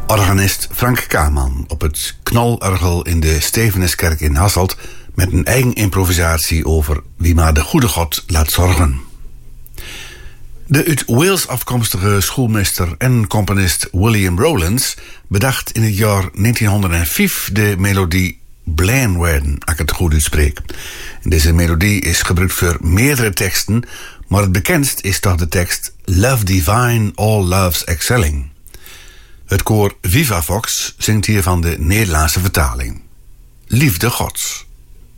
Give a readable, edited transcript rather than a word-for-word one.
Organist Frank Kaman op het knolorgel in de Stevenuskerk in Hasselt met een eigen improvisatie over Wie maar de goede God laat zorgen. De uit Wales afkomstige schoolmeester en componist William Rowlands bedacht in het jaar 1905 de melodie Blanwerdden, als ik het goed uitspreek. Deze melodie is gebruikt voor meerdere teksten, maar het bekendst is toch de tekst Love Divine, All Loves Excelling. Het koor Viva Vox zingt hiervan de Nederlandse vertaling. Liefde Gods.